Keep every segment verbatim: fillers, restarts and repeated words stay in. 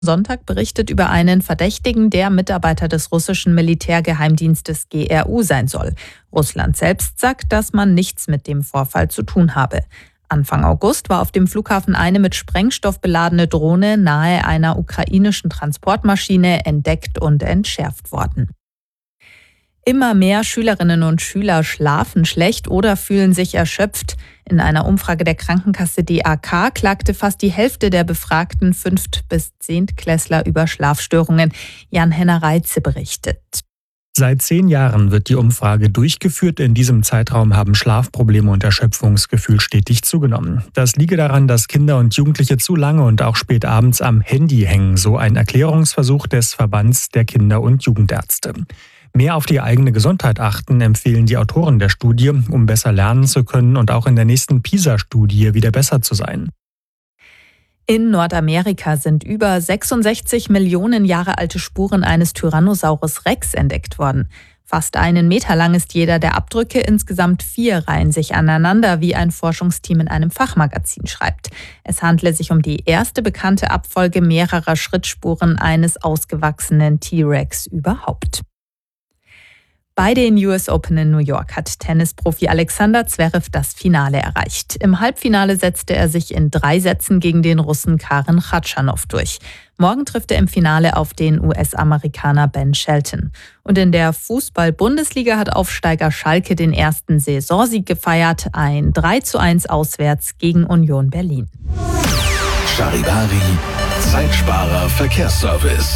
Sonntag berichtet über einen Verdächtigen, der Mitarbeiter des russischen Militärgeheimdienstes G R U sein soll. Russland selbst sagt, dass man nichts mit dem Vorfall zu tun habe. Anfang August war auf dem Flughafen eine mit Sprengstoff beladene Drohne nahe einer ukrainischen Transportmaschine entdeckt und entschärft worden. Immer mehr Schülerinnen und Schüler schlafen schlecht oder fühlen sich erschöpft. In einer Umfrage der Krankenkasse D A K klagte fast die Hälfte der befragten Fünft- bis Zehntklässler über Schlafstörungen. Jan-Henner Reitze berichtet. Seit zehn Jahren wird die Umfrage durchgeführt. In diesem Zeitraum haben Schlafprobleme und Erschöpfungsgefühl stetig zugenommen. Das liege daran, dass Kinder und Jugendliche zu lange und auch spät abends am Handy hängen, so ein Erklärungsversuch des Verbands der Kinder- und Jugendärzte. Mehr auf die eigene Gesundheit achten, empfehlen die Autoren der Studie, um besser lernen zu können und auch in der nächsten PISA-Studie wieder besser zu sein. In Nordamerika sind über sechsundsechzig Millionen Jahre alte Spuren eines Tyrannosaurus Rex entdeckt worden. Fast einen Meter lang ist jeder der Abdrücke, insgesamt vier reihen sich aneinander, wie ein Forschungsteam in einem Fachmagazin schreibt. Es handle sich um die erste bekannte Abfolge mehrerer Schrittspuren eines ausgewachsenen T-Rex überhaupt. Bei den U S Open in New York hat Tennisprofi Alexander Zverev das Finale erreicht. Im Halbfinale setzte er sich in drei Sätzen gegen den Russen Karen Khachanov durch. Morgen trifft er im Finale auf den U S-Amerikaner Ben Shelton. Und in der Fußball-Bundesliga hat Aufsteiger Schalke den ersten Saisonsieg gefeiert. Ein drei zu eins auswärts gegen Union Berlin. Charivari, Zeitsparer Verkehrsservice.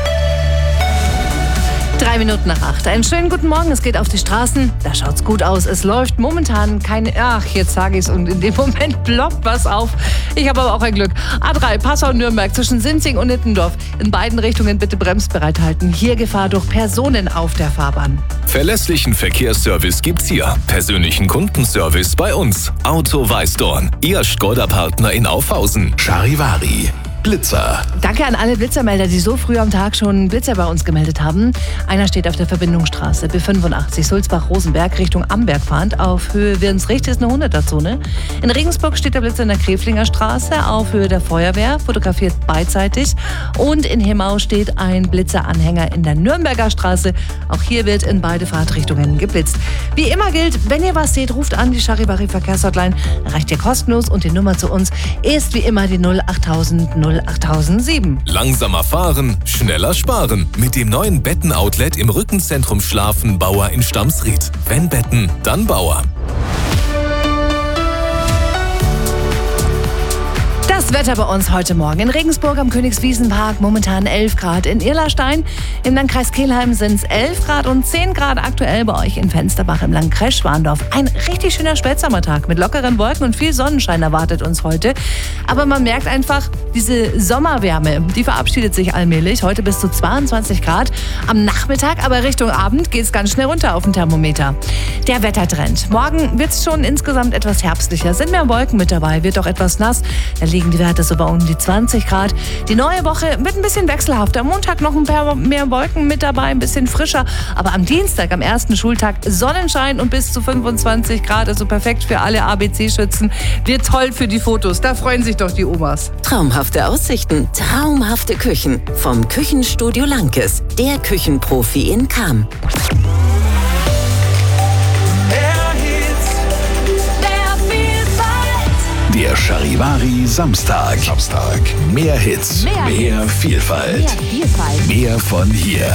Drei Minuten nach acht. Einen schönen guten Morgen. Es geht auf die Straßen. Da schaut's gut aus. Es läuft momentan keine... Ach, jetzt sage ich's und in dem Moment ploppt was auf. Ich habe aber auch ein Glück. A drei, Passau-Nürnberg zwischen Sinzing und Nittendorf. In beiden Richtungen bitte bremsbereit halten. Hier Gefahr durch Personen auf der Fahrbahn. Verlässlichen Verkehrsservice gibt's hier. Persönlichen Kundenservice bei uns. Auto Weißdorn. Ihr Skoda-Partner in Aufhausen. Charivari. Blitzer. Danke an alle Blitzermelder, die so früh am Tag schon Blitzer bei uns gemeldet haben. Einer steht auf der Verbindungsstraße B fünfundachtzig Sulzbach-Rosenberg Richtung Amberg fahrend auf Höhe Wirnsricht, ist eine hunderter-Zone. In Regensburg steht der Blitzer in der Kreflinger Straße auf Höhe der Feuerwehr, fotografiert beidseitig. Und in Hemau steht ein Blitzeranhänger in der Nürnberger Straße. Auch hier wird in beide Fahrtrichtungen geblitzt. Wie immer gilt, wenn ihr was seht, ruft an die Charivari Verkehrshotline. Erreicht ihr kostenlos und die Nummer zu uns ist wie immer die null achttausend null achttausendsieben. Langsamer fahren, schneller sparen. Mit dem neuen Betten-Outlet im Rückenzentrum Schlafen Bauer in Stamsried. Wenn Betten, dann Bauer. Das Wetter bei uns heute Morgen. In Regensburg am Königswiesenpark momentan elf Grad. In Irlerstein im Landkreis Kelheim sind es elf Grad und zehn Grad aktuell bei euch in Fensterbach im Landkreis Schwandorf. Ein richtig schöner Spätsommertag mit lockeren Wolken und viel Sonnenschein erwartet uns heute. Aber man merkt einfach, diese Sommerwärme, die verabschiedet sich allmählich. Heute bis zu zweiundzwanzig Grad. Am Nachmittag, aber Richtung Abend geht es ganz schnell runter auf dem Thermometer. Der Wettertrend. Morgen wird es schon insgesamt etwas herbstlicher. Sind mehr Wolken mit dabei, wird auch etwas nass. Da liegen die Werte so bei um die zwanzig Grad. Die neue Woche wird ein bisschen wechselhafter. Am Montag noch ein paar mehr Wolken mit dabei, ein bisschen frischer. Aber am Dienstag, am ersten Schultag, Sonnenschein und bis zu fünfundzwanzig Grad. Also perfekt für alle A B C-Schützen. Wird toll für die Fotos. Da freuen sich doch die Omas. Traumhafte Aussichten, traumhafte Küchen. Vom Küchenstudio Lankes. Der Küchenprofi in Cham. Der Charivari Samstag. Samstag. Mehr Hits, mehr, mehr Vielfalt. Mehr Vielfalt. Mehr von hier.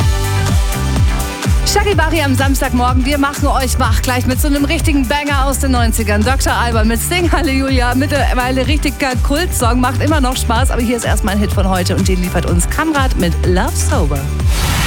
Charivari am Samstagmorgen, wir machen euch wach, gleich mit so einem richtigen Banger aus den neunzigern. Doktor Alban mit Sing Halleluja, mittlerweile richtiger Kultsong, macht immer noch Spaß, aber hier ist erstmal ein Hit von heute und den liefert uns Kamrat mit Love Sober.